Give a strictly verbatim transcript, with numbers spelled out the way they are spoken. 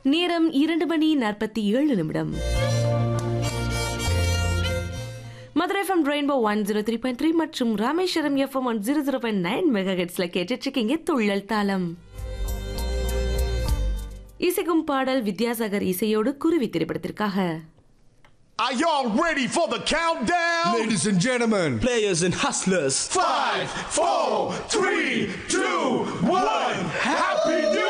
நேரம் இரண்டு மணி நாற்பத்தி ஏழு நிமிடம். Madurai FM rainbow one zero three point three மற்றும் Rameswaram FM one zero zero point nine mega ஹெட்ஸ்ல கேட்டுட்டு இருக்கீங்க துள்ளல் தாளம். இசைக்கும் பாடல் வித்யாசாகர் இசையோடு குருவி திரைப்படத்திற்காக. Are y'all ready for the countdown? Ladies and gentlemen, players and hustlers. Five, four, three, two, one. Happy New